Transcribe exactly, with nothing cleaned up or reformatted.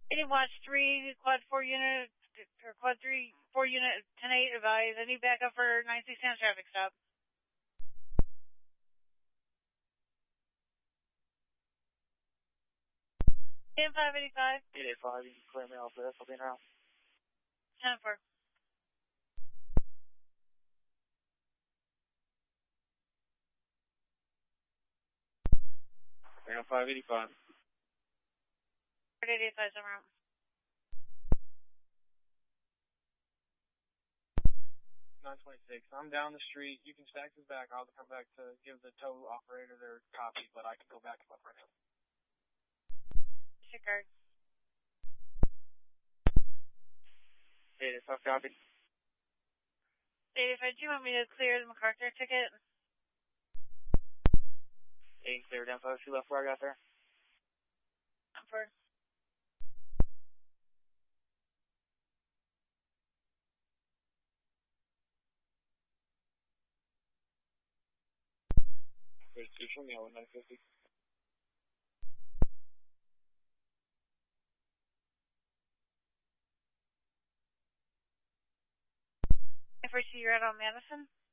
Any watch three, quad four unit, or quad three, four unit, ten eight, advise. I need backup for nine six ten traffic stop. ten five eighty-five. eight eight five, you can clear me off this, I'll be in route. ten four. five eighty-five. eight eighty-five, I'm route. nine twenty-six, I'm down the street, you can stack this back, I'll come back to give the tow operator their copy, but I can go back up right now. Check card. eight eighty-five, copy. eight eighty-five, do you want me to clear the MacArthur ticket? eight clear, down five, two left, where I got there. ten four. Two, show me out with nine fifty. If I see you're out on Madison?